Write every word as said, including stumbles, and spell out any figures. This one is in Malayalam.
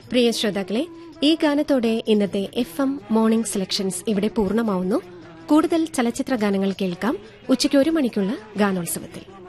പ്രിയ ശ്രോതാക്കളെ, ഈ ഗാനത്തോടെ ഇന്നത്തെ എഫ് എം മോർണിംഗ് സെലക്ഷൻസ് ഇവിടെ പൂർണ്ണമാവുന്നു. കൂടുതൽ ചലച്ചിത്ര ഗാനങ്ങൾ കേൾക്കാം ഉച്ചയ്ക്ക് ഒരു മണിക്കുള്ള ഗാനോത്സവത്തിൽ.